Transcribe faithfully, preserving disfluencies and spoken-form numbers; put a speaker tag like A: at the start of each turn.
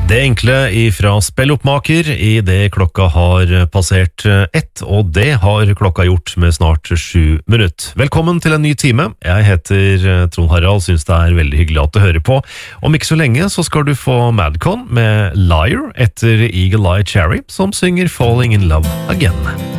A: Det enkle ifra spelloppmaker i det klokka har passert ett, og det har klokka gjort med snart sju minutt. Velkommen til en ny time. Jeg heter Trond Harald, synes det er veldig hyggelig at du hører på. Om ikke så lenge så skal du få Madcon med Liar etter Eagle Eye Cherry, som synger Falling in Love Again.